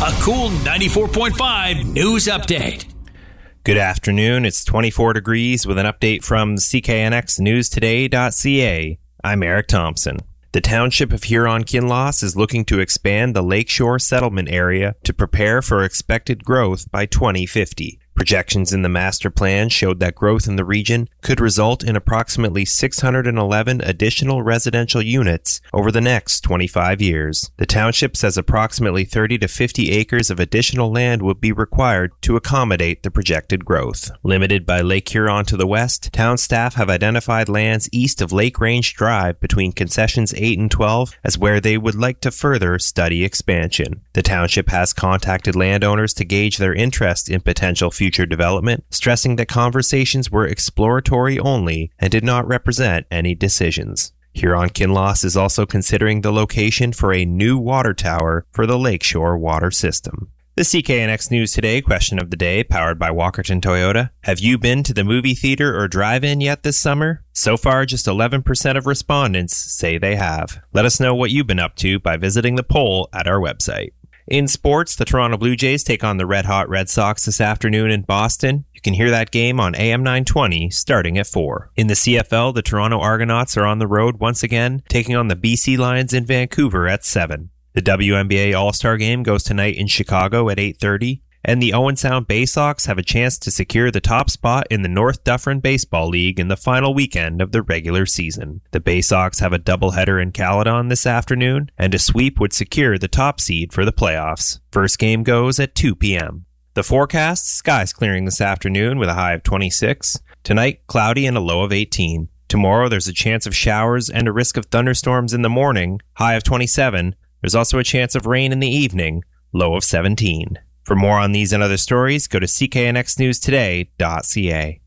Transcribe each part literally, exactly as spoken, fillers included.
A Cool ninety-four point five news update. Good afternoon. It's twenty-four degrees with an update from C K N X News Today dot C A. I'm Eric Thompson. The township of Huron-Kinloss is looking to expand the Lakeshore settlement area to prepare for expected growth by twenty fifty. Projections in the master plan showed that growth in the region could result in approximately six hundred eleven additional residential units over the next twenty-five years. The township says approximately thirty to fifty acres of additional land would be required to accommodate the projected growth. Limited by Lake Huron to the west, town staff have identified lands east of Lake Range Drive between concessions eight and twelve as where they would like to further study expansion. The township has contacted landowners to gauge their interest in potential future future development, stressing that conversations were exploratory only and did not represent any decisions. Huron-Kinloss is also considering the location for a new water tower for the Lakeshore water system. The C K N X News Today question of the day, powered by Walkerton Toyota. Have you been to the movie theater or drive-in yet this summer? So far, just eleven percent of respondents say they have. Let us know what you've been up to by visiting the poll at our website. In sports, the Toronto Blue Jays take on the Red Hot Red Sox this afternoon in Boston. You can hear that game on A M nine twenty starting at four. In the C F L, the Toronto Argonauts are on the road once again, taking on the B C Lions in Vancouver at seven. The W N B A All-Star Game goes tonight in Chicago at eight thirty. And the Owen Sound Bay Sox have a chance to secure the top spot in the North Dufferin Baseball League in the final weekend of the regular season. The Bay Sox have a doubleheader in Caledon this afternoon, and a sweep would secure the top seed for the playoffs. First game goes at two p.m. The forecast, skies clearing this afternoon with a high of twenty-six. Tonight, cloudy and a low of eighteen. Tomorrow, there's a chance of showers and a risk of thunderstorms in the morning, high of twenty-seven. There's also a chance of rain in the evening, low of seventeen. For more on these and other stories, go to C K N X News Today dot C A.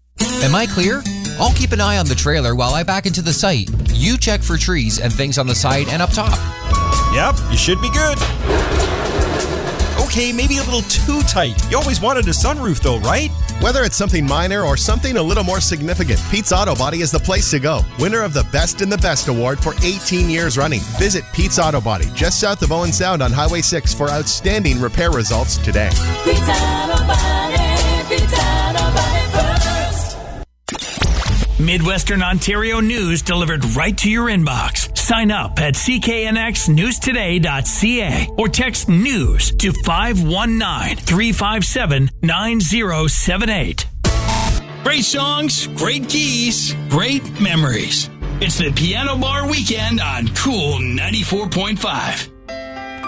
Am I clear? I'll keep an eye on the trailer while I back into the site. You check for trees and things on the side and up top. Yep, you should be good. Okay, maybe a little too tight. You always wanted a sunroof though, right? Whether it's something minor or something a little more significant, Pete's Auto Body is the place to go. Winner of the Best in the Best award for eighteen years running. Visit Pete's Auto Body just south of Owen Sound on Highway six for outstanding repair results today. Pete's Auto Body, Pete's Auto Body first. Midwestern Ontario news delivered right to your inbox. Sign up at C K N X News Today dot C A or text NEWS to five one nine, three five seven, nine zero seven eight. Great songs, great keys, great memories. It's the Piano Bar Weekend on Cool ninety-four point five.